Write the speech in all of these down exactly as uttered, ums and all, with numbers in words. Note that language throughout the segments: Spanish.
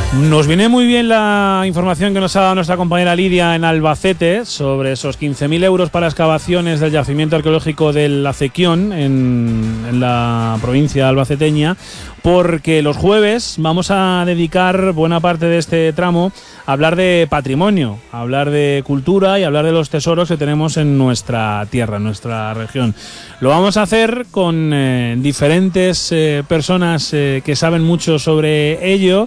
Nos viene muy bien la información que nos ha dado nuestra compañera Lidia en Albacete sobre esos quince mil euros para excavaciones del yacimiento arqueológico del Acequión en, en la provincia albaceteña, porque los jueves vamos a dedicar buena parte de este tramo a hablar de patrimonio, a hablar de cultura y a hablar de los tesoros que tenemos en nuestra tierra, en nuestra región. Lo vamos a hacer con eh, diferentes eh, personas eh, que saben mucho sobre ello.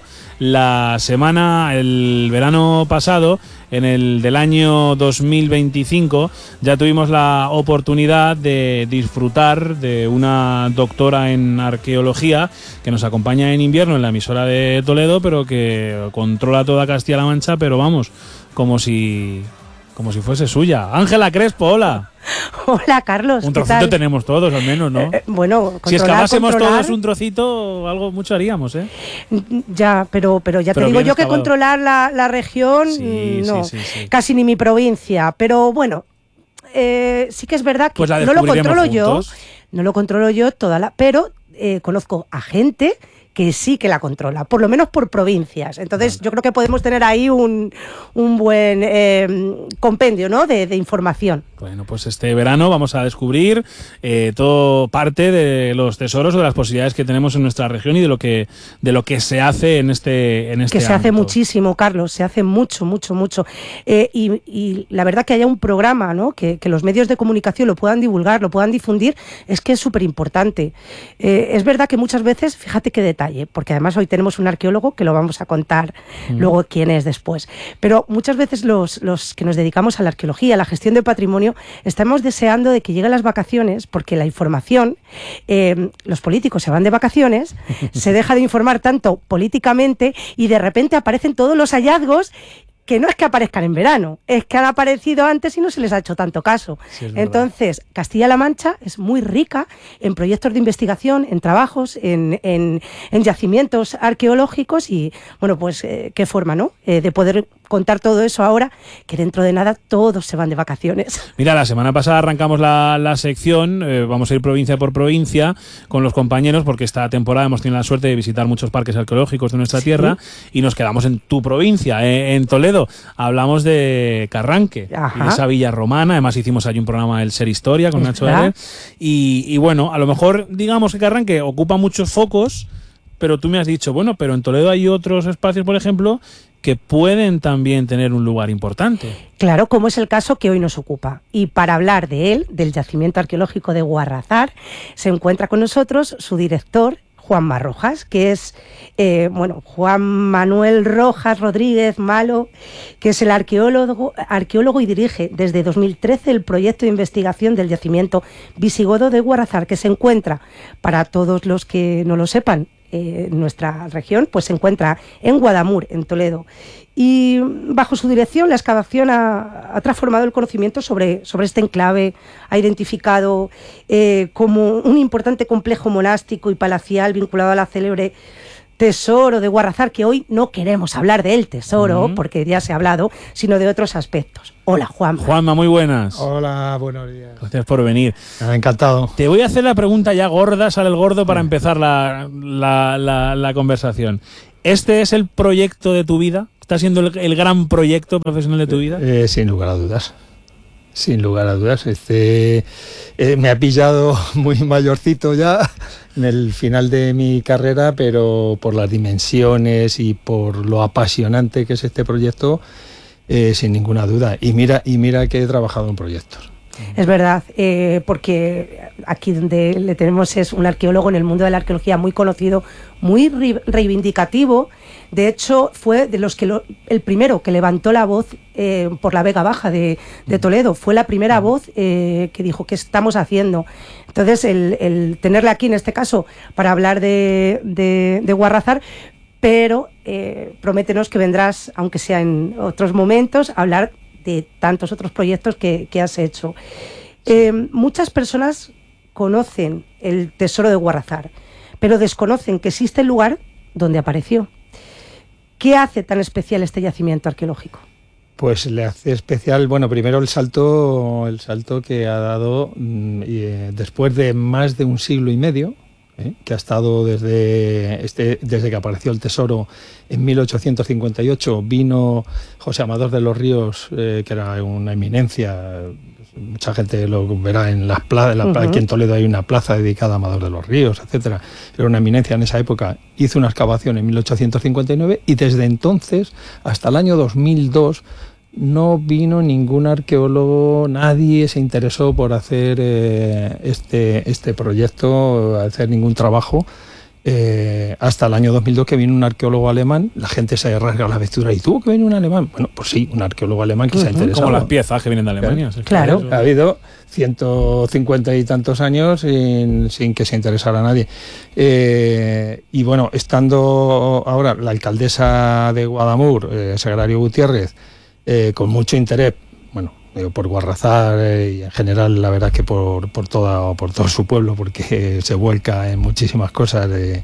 La semana, el verano pasado, en el del año dos mil veinticinco, ya tuvimos la oportunidad de disfrutar de una doctora en arqueología que nos acompaña en invierno en la emisora de Toledo, pero que controla toda Castilla-La Mancha, pero vamos, como si, como si fuese suya. Ángela Crespo, hola. Hola, Carlos. Un trocito tal? tenemos todos, al menos, ¿no? Eh, bueno, si excavásemos controlar. todos un trocito, algo mucho haríamos, ¿eh? Ya, pero, pero ya pero te digo yo excavado. Que controlar la, la región, sí, no, sí, sí, sí. casi ni mi provincia. Pero bueno, eh, sí que es verdad que pues no lo controlo juntos. yo, no lo controlo yo toda la, pero eh, conozco a gente que sí que la controla, por lo menos por provincias. Entonces, vale. Yo creo que podemos tener ahí un, un buen eh, compendio, ¿no? de, de información. Bueno, pues este verano vamos a descubrir eh, todo parte de los tesoros o de las posibilidades que tenemos en nuestra región y de lo que de lo que se hace en este en este que se ámbito. Hace muchísimo, Carlos, se hace mucho, mucho, mucho. Eh, y, y la verdad que haya un programa, ¿no? que, que los medios de comunicación lo puedan divulgar, lo puedan difundir, es que es súper importante. Eh, es verdad que muchas veces, fíjate qué detalle, porque además hoy tenemos un arqueólogo que lo vamos a contar mm. luego quién es después, pero muchas veces los, los que nos dedicamos a la arqueología, a la gestión de patrimonio, estamos deseando de que lleguen las vacaciones, porque la información, eh, los políticos se van de vacaciones, se deja de informar tanto políticamente y de repente aparecen todos los hallazgos que no es que aparezcan en verano, es que han aparecido antes y no se les ha hecho tanto caso. Sí, Entonces, Castilla-La Mancha es muy rica en proyectos de investigación, en trabajos, en, en, en yacimientos arqueológicos y, bueno, pues, eh, qué forma, ¿no?, eh, de poder contar todo eso ahora, que dentro de nada todos se van de vacaciones. Mira, la semana pasada arrancamos la, la sección, eh, vamos a ir provincia por provincia con los compañeros, porque esta temporada hemos tenido la suerte de visitar muchos parques arqueológicos de nuestra sí. tierra, y nos quedamos en tu provincia, eh, en Toledo. Hablamos de Carranque, y de esa villa romana. Además hicimos allí un programa del Ser Historia con Nacho R. Y, y bueno, a lo mejor digamos que Carranque ocupa muchos focos, pero tú me has dicho, bueno, pero en Toledo hay otros espacios, por ejemplo, que pueden también tener un lugar importante. Claro, como es el caso que hoy nos ocupa. Y para hablar de él, del yacimiento arqueológico de Guarrazar, se encuentra con nosotros su director, Juanma Rojas, que es, eh, bueno, Juan Manuel Rojas Rodríguez Malo, que es el arqueólogo, arqueólogo y dirige desde dos mil trece el proyecto de investigación del yacimiento visigodo de Guarrazar, que se encuentra, para todos los que no lo sepan, eh, en nuestra región, pues se encuentra en Guadamur, en Toledo. Y bajo su dirección la excavación ha, ha transformado el conocimiento sobre, sobre este enclave, ha identificado eh, como un importante complejo monástico y palacial vinculado a la célebre tesoro de Guarrazar, que hoy no queremos hablar del tesoro, uh-huh. porque ya se ha hablado, sino de otros aspectos. Hola, Juanma. Juanma, muy buenas. Hola, buenos días. Gracias por venir. Encantado. Te voy a hacer la pregunta ya gorda, sale el gordo, para empezar la, la, la, la conversación. ¿Este es el proyecto de tu vida? ¿Está siendo el, el gran proyecto profesional de tu vida? Eh, sin lugar a dudas. Sin lugar a dudas. Este eh, me ha pillado muy mayorcito ya, en el final de mi carrera, pero por las dimensiones y por lo apasionante que es este proyecto, eh, sin ninguna duda. Y mira, y mira que he trabajado en proyectos. Es verdad, eh, porque aquí donde le tenemos es un arqueólogo en el mundo de la arqueología muy conocido, muy reivindicativo. De hecho, fue de los que lo, el primero que levantó la voz eh, por la Vega Baja de, de Toledo. Fue la primera voz eh, que dijo, ¿qué estamos haciendo? Entonces, el, el tenerle aquí, en este caso, para hablar de, de, de Guarrazar, pero eh, prométenos que vendrás, aunque sea en otros momentos, a hablar de tantos otros proyectos que, que has hecho. Sí. Eh, muchas personas conocen el tesoro de Guarrazar, pero desconocen que existe el lugar donde apareció. ¿Qué hace tan especial este yacimiento arqueológico? Pues le hace especial, bueno, primero el salto, el salto que ha dado y, eh, después de más de un siglo y medio, ¿eh? Que ha estado desde, este, desde que apareció el tesoro en mil ochocientos cincuenta y ocho. Vino José Amador de los Ríos, eh, que era una eminencia. Mucha gente lo verá en las plazas. La, uh-huh. Aquí en Toledo hay una plaza dedicada a Amador de los Ríos, etcétera. Era una eminencia en esa época. Hizo una excavación en mil ochocientos cincuenta y nueve y desde entonces hasta el año dos mil dos no vino ningún arqueólogo, nadie se interesó por hacer eh, este, este proyecto, hacer ningún trabajo, eh, hasta el año dos mil dos que vino un arqueólogo alemán. La gente se rasga las vestiduras, ¿y tuvo que venir un alemán? Bueno, pues sí, un arqueólogo alemán que uh-huh. se ha interesado. Como las piezas que vienen de Alemania. Claro. claro. Ha habido ciento cincuenta y tantos años sin, sin que se interesara a nadie. Eh, y bueno, estando ahora la alcaldesa de Guadamur, eh, Sagrario Gutiérrez, Eh, con mucho interés, bueno, eh, por Guarrazar eh, y en general la verdad que por, por, toda, por todo su pueblo, porque se vuelca en muchísimas cosas de,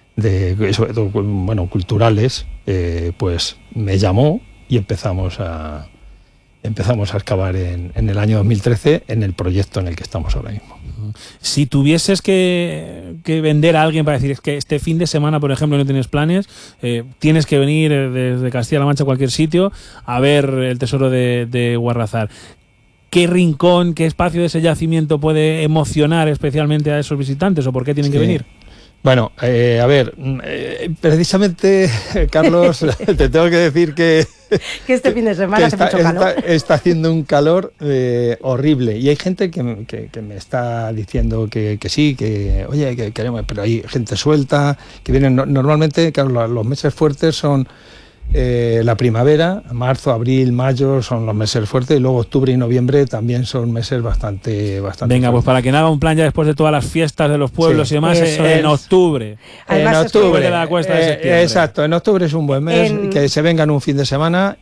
de sobre todo, bueno, culturales, eh, pues me llamó y empezamos a empezamos a excavar en, en el año dos mil trece en el proyecto en el que estamos ahora mismo. Si tuvieses que, que vender a alguien para decir es que este fin de semana, por ejemplo, no tienes planes, eh, tienes que venir desde Castilla-La Mancha a cualquier sitio a ver el tesoro de, de Guarrazar, ¿qué rincón, qué espacio de ese yacimiento puede emocionar especialmente a esos visitantes o por qué tienen sí. que venir? Bueno, eh, a ver, eh, precisamente, Carlos, te tengo que decir que... que este fin de semana hace está, mucho calor. Está, está haciendo un calor eh, horrible y hay gente que, que, que me está diciendo que, que sí, que oye, que queremos, pero hay gente suelta, que vienen no, normalmente, claro, los meses fuertes son... Eh, la primavera, marzo, abril, mayo son los meses fuertes y luego octubre y noviembre también son meses bastante bastante Venga, fuertes. Pues para quien haga un plan ya después de todas las fiestas de los pueblos sí, y demás, en es. octubre. Además, en octubre, de la cuesta de septiembre. Eh, exacto, en octubre es un buen mes, en... que se vengan un fin de semana.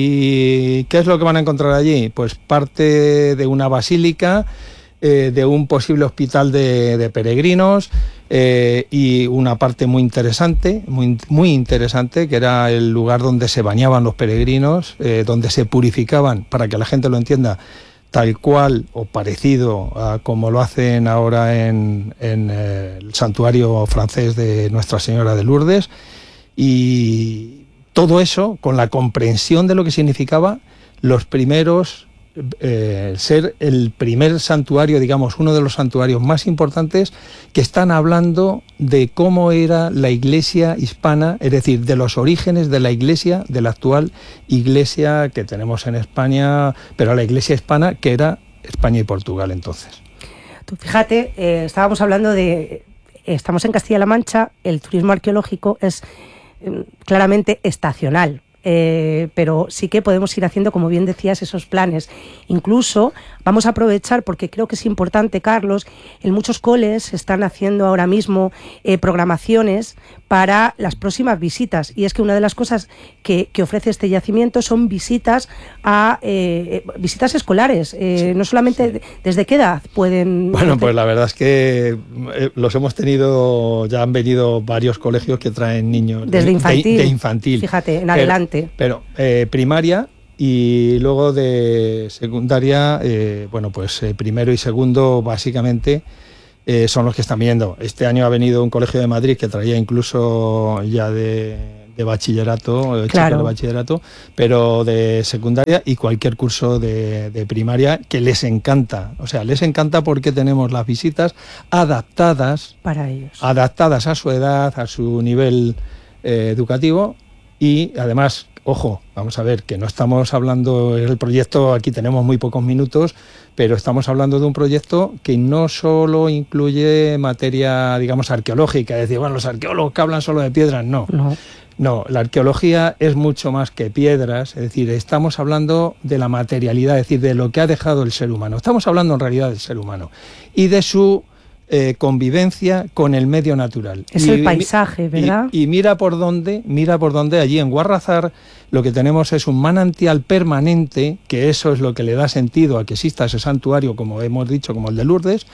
¿Y qué es lo que van a encontrar allí? Pues parte de una basílica, eh, de un posible hospital de, de peregrinos, Eh, y una parte muy interesante, muy, muy interesante, que era el lugar donde se bañaban los peregrinos, eh, donde se purificaban, para que la gente lo entienda, tal cual o parecido a como lo hacen ahora en, en eh, el santuario francés de Nuestra Señora de Lourdes, y todo eso con la comprensión de lo que significaba los primeros... Eh, ser el primer santuario, digamos, uno de los santuarios más importantes que están hablando de cómo era la iglesia hispana, es decir, de los orígenes de la iglesia, de la actual iglesia que tenemos en España, pero la iglesia hispana que era España y Portugal entonces. Tú fíjate, eh, estábamos hablando de, estamos en Castilla-La Mancha, el turismo arqueológico es eh, claramente estacional. Eh, pero sí que podemos ir haciendo, como bien decías, esos planes. Incluso vamos a aprovechar, porque creo que es importante, Carlos, en muchos coles están haciendo ahora mismo eh, programaciones para las próximas visitas, y es que una de las cosas que, que ofrece este yacimiento son visitas a eh, visitas escolares, eh, sí, no solamente sí. ¿Desde qué edad pueden...? Bueno, pues la verdad es que los hemos tenido, ya han venido varios colegios que traen niños desde de, infantil, de, de infantil, fíjate, en adelante. Pero, pero eh, primaria y luego de secundaria, eh, bueno, pues eh, primero y segundo básicamente eh, son los que están viendo. Este año ha venido un colegio de Madrid que traía incluso ya de, de bachillerato, claro. chicos de bachillerato, pero de secundaria y cualquier curso de, de primaria que les encanta. O sea, les encanta porque tenemos las visitas adaptadas para ellos, adaptadas a su edad, a su nivel eh, educativo. Y además, ojo, vamos a ver, que no estamos hablando, el proyecto, aquí tenemos muy pocos minutos, pero estamos hablando de un proyecto que no solo incluye materia, digamos, arqueológica, es decir, bueno, los arqueólogos que hablan solo de piedras, no. No. No, la arqueología es mucho más que piedras, es decir, estamos hablando de la materialidad, es decir, de lo que ha dejado el ser humano. Estamos hablando en realidad del ser humano y de su... Eh, convivencia con el medio natural. Es y, el paisaje, ¿verdad? Y, y mira por dónde, mira por dónde allí en Guarrazar lo que tenemos es un manantial permanente, que eso es lo que le da sentido a que exista ese santuario, como hemos dicho, como el de Lourdes,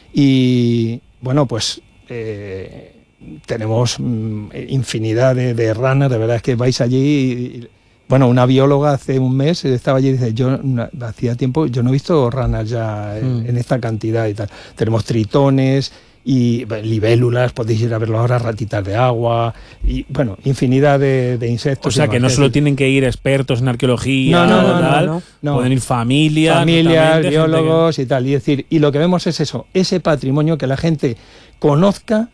y bueno, pues eh, tenemos mm, infinidad de, de ranas, de verdad es que vais allí y, bueno, una bióloga hace un mes estaba allí y dice, yo hacía tiempo, yo no he visto ranas ya en, mm. en esta cantidad y tal. Tenemos tritones y libélulas, podéis ir a verlo ahora, ratitas de agua, y bueno, infinidad de, de insectos. O sea, que no solo tienen que ir expertos en arqueología, no, no, o no, tal, no, no. pueden ir familias, familias, biólogos que... y tal. Y decir, y lo que vemos es eso, ese patrimonio, que la gente conozca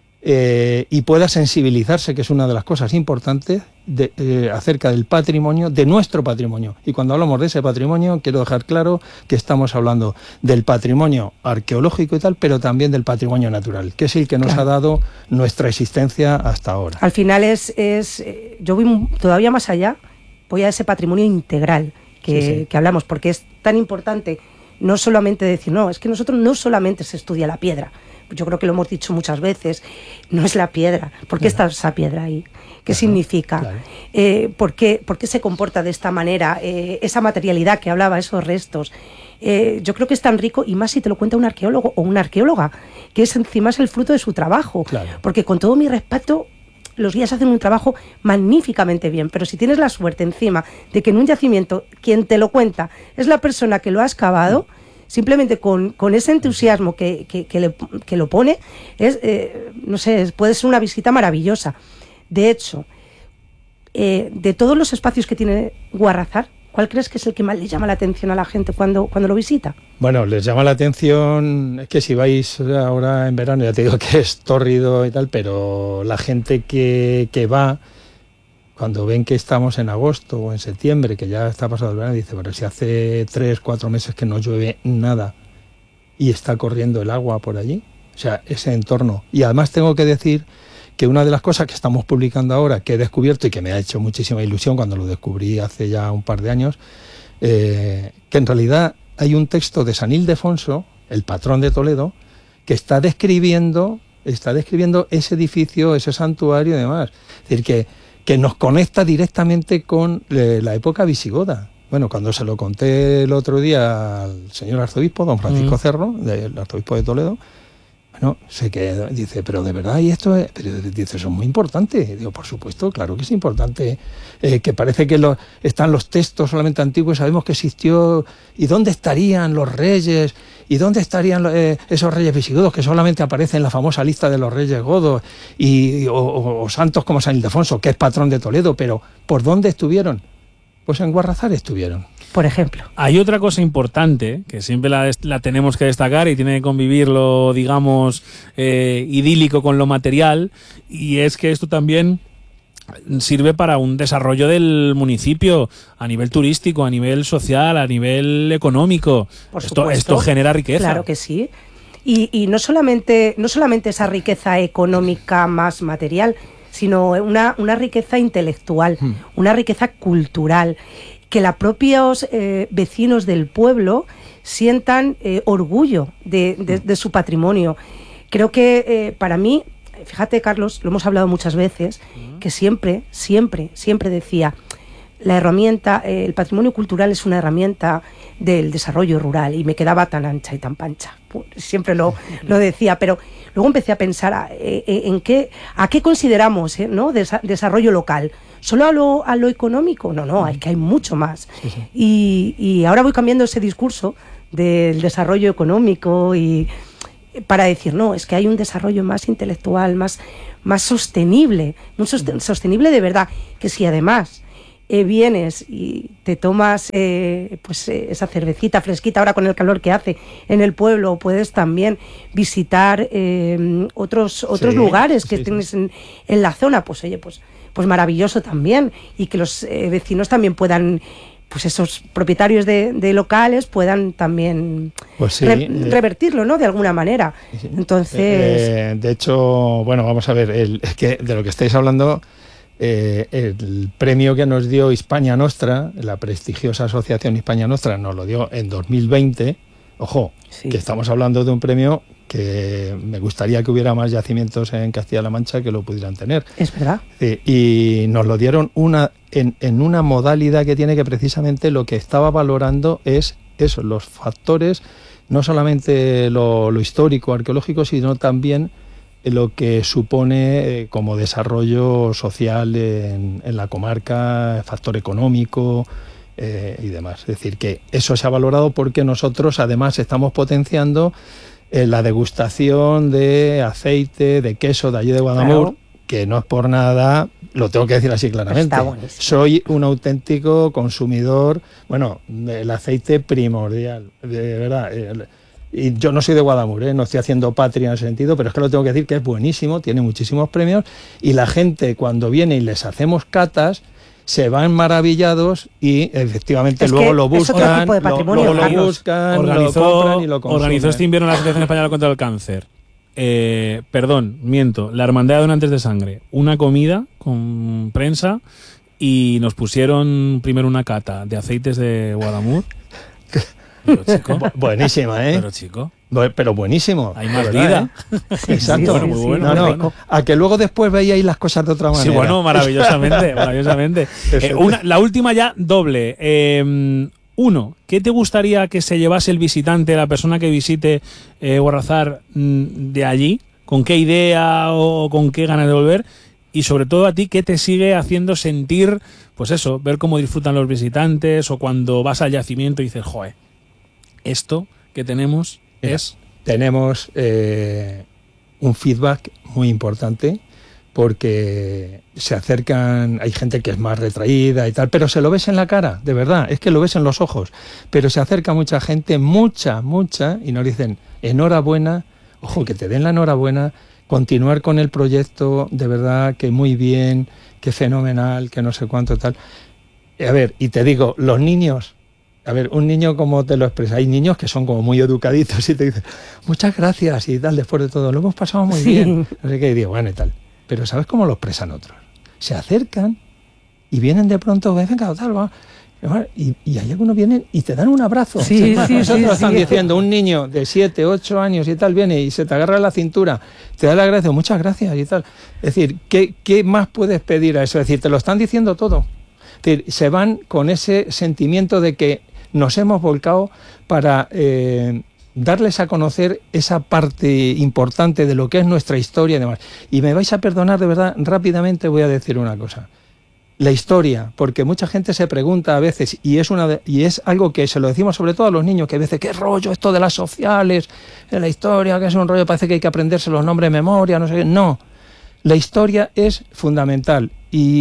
eh, y pueda sensibilizarse, que es una de las cosas importantes de, eh, acerca del patrimonio, de nuestro patrimonio. Y cuando hablamos de ese patrimonio, quiero dejar claro que estamos hablando del patrimonio arqueológico y tal, pero también del patrimonio natural, que es el que nos claro. ha dado nuestra existencia hasta ahora. Al final es, es yo voy todavía más allá, voy a ese patrimonio integral que, sí, sí. que hablamos, porque es tan importante no solamente decir, no, es que nosotros no solamente se estudia la piedra. Yo creo que lo hemos dicho muchas veces, no es la piedra. ¿Por qué claro. está esa piedra ahí? ¿Qué claro, significa? Claro. Eh, ¿por qué, ¿Por qué se comporta de esta manera? Eh, esa materialidad que hablaba, esos restos. Eh, yo creo que es tan rico, y más si te lo cuenta un arqueólogo o una arqueóloga, que es encima es el fruto de su trabajo. Claro. Porque con todo mi respeto, los guías hacen un trabajo magníficamente bien, pero si tienes la suerte encima de que en un yacimiento quien te lo cuenta es la persona que lo ha excavado, mm. simplemente con, con ese entusiasmo que, que, que, le, que lo pone, es, eh, no sé, puede ser una visita maravillosa. De hecho, eh, de todos los espacios que tiene Guarrazar, ¿cuál crees que es el que más le llama la atención a la gente cuando, cuando lo visita? Bueno, les llama la atención, es que si vais ahora en verano, ya te digo que es tórrido y tal, pero la gente que, que va, cuando ven que estamos en agosto o en septiembre, que ya está pasado el verano, dice, bueno, si hace tres, cuatro meses que no llueve nada y está corriendo el agua por allí, o sea, ese entorno. Y además tengo que decir que una de las cosas que estamos publicando ahora, que he descubierto y que me ha hecho muchísima ilusión cuando lo descubrí hace ya un par de años, eh, que en realidad hay un texto de San Ildefonso, el patrón de Toledo, que está describiendo, está describiendo ese edificio, ese santuario y demás. Es decir, que que nos conecta directamente con eh, la época visigoda. Bueno, cuando se lo conté el otro día al señor arzobispo, don Francisco mm. Cerro, del arzobispo de Toledo, bueno, se quedó, dice, pero de verdad, y esto es, pero dice, eso es muy importante. Y digo, por supuesto, claro que es importante, eh, que parece que lo, están los textos solamente antiguos, sabemos que existió, ¿y dónde estarían los reyes? ¿Y dónde estarían eh, esos reyes visigodos que solamente aparecen en la famosa lista de los reyes godos y, o, o, o santos como San Ildefonso, que es patrón de Toledo? Pero ¿por dónde estuvieron? Pues en Guarrazar estuvieron. Por ejemplo. Hay otra cosa importante que siempre la, la tenemos que destacar y tiene que convivir lo, digamos, eh, idílico con lo material, y es que esto también sirve para un desarrollo del municipio a nivel turístico, a nivel social, a nivel económico. Por esto, supuesto, esto genera riqueza. Claro que sí. Y, y no solamente, no solamente esa riqueza económica más material, sino una, una riqueza intelectual, hmm. una riqueza cultural, que los propios eh, vecinos del pueblo sientan eh, orgullo de, de, de su patrimonio. Creo que eh, para mí, fíjate, Carlos, lo hemos hablado muchas veces, que siempre, siempre, siempre decía, la herramienta, eh, el patrimonio cultural es una herramienta del desarrollo rural, y me quedaba tan ancha y tan pancha. Siempre lo, lo decía, pero luego empecé a pensar a, eh, en qué, a qué consideramos eh, ¿no? Desa- desarrollo local. ¿Solo a lo, a lo económico? No, no, hay que hay mucho más. Sí, sí. Y, y ahora voy cambiando ese discurso del desarrollo económico y para decir, no, es que hay un desarrollo más intelectual, más, más sostenible, muy sosten- sostenible de verdad, que si además eh, vienes y te tomas eh, pues eh, esa cervecita fresquita ahora con el calor que hace en el pueblo, puedes también visitar eh, otros, otros sí, lugares que sí, tienes sí. En, en la zona, pues oye, pues, pues maravilloso también, y que los eh, vecinos también puedan, pues esos propietarios de, de locales puedan también pues sí, re, eh, revertirlo, ¿no? De alguna manera. Sí. Entonces... Eh, de hecho, bueno, vamos a ver, el, es que de lo que estáis hablando, eh, el premio que nos dio Hispania Nostra, la prestigiosa asociación Hispania Nostra, nos lo dio en dos mil veinte. Ojo, sí. que estamos hablando de un premio que me gustaría que hubiera más yacimientos en Castilla-La Mancha que lo pudieran tener. Es verdad. Sí, y nos lo dieron una en, en una modalidad que tiene que precisamente lo que estaba valorando es eso, los factores, no solamente lo, lo histórico, arqueológico, sino también lo que supone eh, como desarrollo social en, en la comarca, factor económico eh, y demás. Es decir, que eso se ha valorado porque nosotros además estamos potenciando eh, la degustación de aceite, de queso de allí de Guadamur, claro, que no es por nada, lo tengo que decir así claramente. Soy un auténtico consumidor, bueno, del aceite primordial, de verdad. Eh, y yo no soy de Guadamur, ¿eh? No estoy haciendo patria en ese sentido, pero es que lo tengo que decir que es buenísimo, tiene muchísimos premios, y la gente cuando viene y les hacemos catas, se van maravillados y efectivamente es luego lo buscan, tipo de patrimonio, lo, luego lo buscan, organizó, lo compran y lo consumen. Organizó este invierno la Asociación Española contra el Cáncer. Eh, perdón, miento, la Hermandad de Donantes de Sangre, una comida con prensa y nos pusieron primero una cata de aceites de Guadamur. Pero chico, buenísima, ¿eh? Pero chico. Pero buenísimo. Hay más vida. ¿Eh? Sí, exacto. Sí, bueno, muy bueno. No, no, a que luego después veíais las cosas de otra manera. Sí, bueno, maravillosamente, maravillosamente. Eh, una, la última ya doble. Eh, uno, ¿qué te gustaría que se llevase el visitante, la persona que visite eh, Borrazar de allí? ¿Con qué idea o con qué ganas de volver? Y sobre todo a ti, ¿qué te sigue haciendo sentir, pues eso, ver cómo disfrutan los visitantes o cuando vas al yacimiento y dices, joder, esto que tenemos Mira, es... Tenemos eh, un feedback muy importante porque se acercan, hay gente que es más retraída y tal, pero se lo ves en la cara, de verdad, es que lo ves en los ojos, pero se acerca mucha gente, mucha, mucha, y nos dicen, enhorabuena, ojo, que te den la enhorabuena, continuar con el proyecto, de verdad, que muy bien, que fenomenal, que no sé cuánto tal. A ver, y te digo, los niños... A ver, un niño, como te lo expresa, hay niños que son como muy educaditos y te dicen, muchas gracias y tal, después de todo, lo hemos pasado muy sí. bien. No sé qué, y digo, bueno y tal. Pero ¿sabes cómo lo expresan otros? Se acercan y vienen de pronto, venga, tal, va. Y, y hay algunos vienen y te dan un abrazo. Sí, sí, sí, nosotros sí, están sí. diciendo, un niño de siete, ocho años y tal, viene y se te agarra la cintura, te da la gracia, muchas gracias y tal. Es decir, ¿qué, qué más puedes pedir a eso? Es decir, te lo están diciendo todo. Es decir, se van con ese sentimiento de que nos hemos volcado para eh, darles a conocer esa parte importante de lo que es nuestra historia y demás. Y me vais a perdonar, de verdad, rápidamente voy a decir una cosa. La historia, porque mucha gente se pregunta a veces, y es, una de, y es algo que se lo decimos sobre todo a los niños, que a veces, ¿qué rollo esto de las sociales, de la historia, que es un rollo, parece que hay que aprenderse los nombres de memoria, no sé qué? No, la historia es fundamental.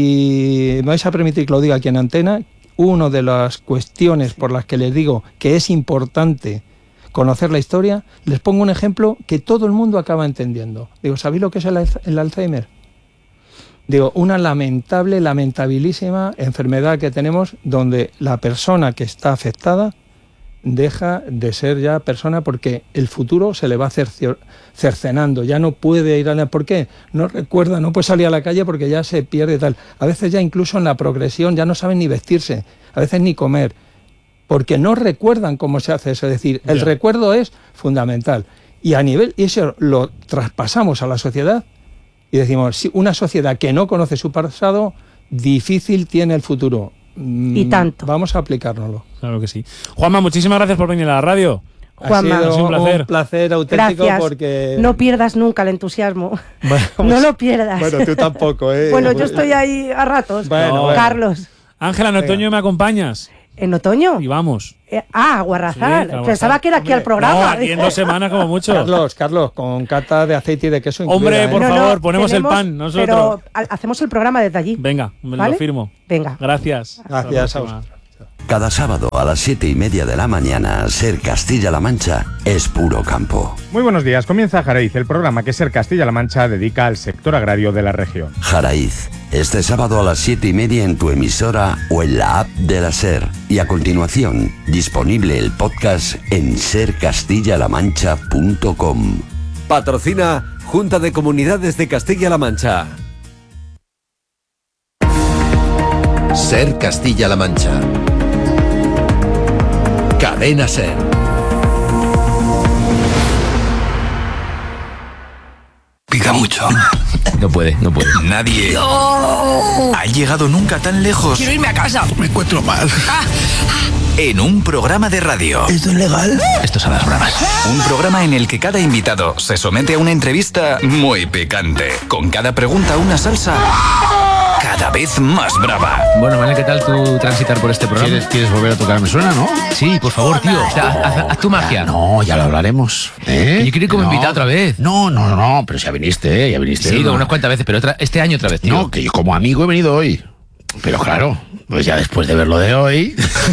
Y me vais a permitir que lo diga aquí en antena. Una de las cuestiones por las que les digo que es importante conocer la historia, les pongo un ejemplo que todo el mundo acaba entendiendo. Digo, ¿sabéis lo que es el, el Alzheimer? Digo, una lamentable, lamentabilísima enfermedad que tenemos donde la persona que está afectada deja de ser ya persona porque el futuro se le va cercenando, ya no puede ir a la... ¿Por qué? No recuerda, no puede salir a la calle porque ya se pierde tal. A veces ya incluso en la progresión ya no saben ni vestirse, a veces ni comer, porque no recuerdan cómo se hace eso. Es decir, el yeah. recuerdo es fundamental. Y a nivel, y eso lo traspasamos a la sociedad y decimos, si una sociedad que no conoce su pasado, difícil tiene el futuro. Y tanto. Vamos a aplicárnoslo. Claro que sí. Juanma, muchísimas gracias por venir a la radio. Juanma, ha sido, ha sido un placer. Un placer auténtico. Gracias. Porque... No pierdas nunca el entusiasmo. Bueno, no lo pierdas. Bueno, tú tampoco, ¿eh? Bueno, yo estoy ahí a ratos. Bueno, no. bueno. Carlos. Ángela, en otoño Venga. ¿Me acompañas? ¿En otoño? Y vamos. Eh, ah, Guarrazar. Sí, Pensaba que era aquí al programa. No, aquí en dos semanas como mucho. Carlos, Carlos, con cata de aceite y de queso incluida. Hombre, por ¿eh? favor, no, no, ponemos tenemos, el pan nosotros. Pero hacemos el programa desde allí. Venga, me ¿vale? lo firmo. Venga. Gracias. Gracias a vosotros. Cada sábado a las siete y media de la mañana, Ser Castilla-La Mancha es puro campo. Muy buenos días, comienza Jaraiz, el programa que Ser Castilla-La Mancha dedica al sector agrario de la región. Jaraiz, este sábado a las siete y media en tu emisora o en la app de la Ser. Y a continuación, disponible el podcast en ser castilla la mancha punto com. Patrocina Junta de Comunidades de Castilla-La Mancha. Ser Castilla-La Mancha. Cadena Ser. Pica mucho. No puede, no puede. Nadie no. ha llegado nunca tan lejos. Quiero irme a casa. Me encuentro mal. Ah. En un programa de radio. ¿Esto es legal? Esto es a las bravas. Un programa en el que cada invitado se somete a una entrevista muy picante. Con cada pregunta una salsa. Cada cada vez más brava. Bueno, Manel, ¿qué tal tu transitar por este programa? ¿Quieres, ¿Quieres volver a tocar? ¿Me suena, no? Sí, por favor, tío. O sea, haz, haz tu magia. No, ya lo hablaremos. ¿Eh? Yo quiero ir como no. invitado otra vez. No, no, no, pero ya viniste, ¿eh? Ya viniste. Sí, ¿no? unas cuantas veces, pero otra, este año otra vez, tío. No, que yo como amigo he venido hoy. Pero claro, pues ya después de ver lo de hoy...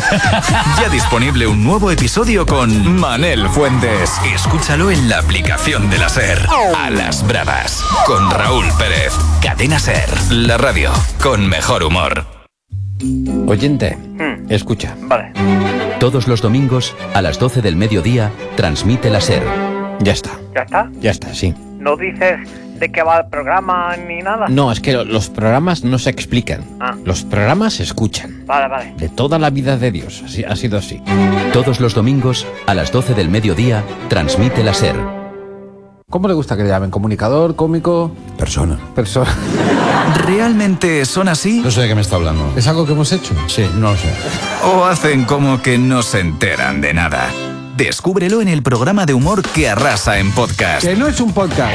Ya disponible un nuevo episodio con Manel Fuentes. Escúchalo en la aplicación de la SER. A las bravas. Con Raúl Pérez. Cadena SER. La radio con mejor humor. Oyente, hmm. escucha. Vale. Todos los domingos, a las doce del mediodía, transmite la SER. Ya está. ¿Ya está? Ya está, sí. ¿No dices de qué va el programa ni nada? No, es que los programas no se explican. Ah. Los programas se escuchan. Vale, vale. De toda la vida de Dios, así, ha sido así. Todos los domingos, a las doce del mediodía, transmite la SER. ¿Cómo le gusta que le llamen? ¿Comunicador, cómico? Persona. Persona. ¿Realmente son así? No sé de qué me está hablando. ¿Es algo que hemos hecho? Sí, no lo sé. ¿O hacen como que no se enteran de nada? Descúbrelo en el programa de humor que arrasa en podcast. Que no es un podcast.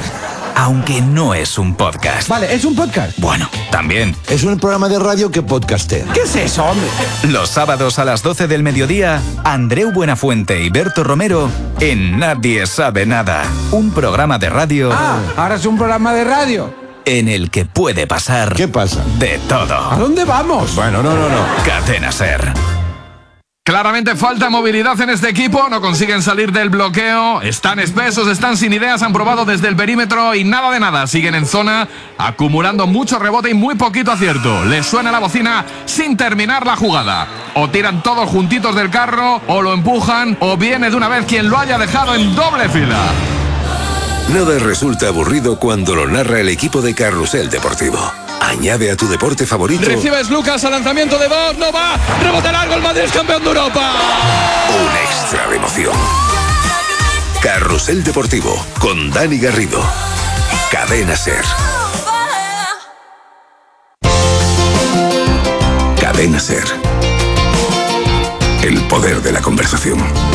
Aunque no es un podcast. Vale, ¿es un podcast? Bueno, también. Es un programa de radio que podcastea. ¿Qué es eso, hombre? Los sábados a las doce del mediodía, Andreu Buenafuente y Berto Romero en Nadie Sabe Nada. Un programa de radio... Ah, ahora es un programa de radio. En el que puede pasar... ¿Qué pasa? De todo. ¿A dónde vamos? Bueno, no, no, no. Cadena SER. Claramente falta movilidad en este equipo, no consiguen salir del bloqueo, están espesos, están sin ideas, han probado desde el perímetro y nada de nada, siguen en zona, acumulando mucho rebote y muy poquito acierto. Les suena la bocina sin terminar la jugada. O tiran todos juntitos del carro, o lo empujan, o viene de una vez quien lo haya dejado en doble fila. Nada resulta aburrido cuando lo narra el equipo de Carrusel Deportivo. Añade a tu deporte favorito. Recibes Lucas al lanzamiento de Bob, no va, rebote largo, el Madrid es campeón de Europa. Un extra de emoción. Carrusel Deportivo con Dani Garrido. Cadena SER. Cadena SER. El poder de la conversación.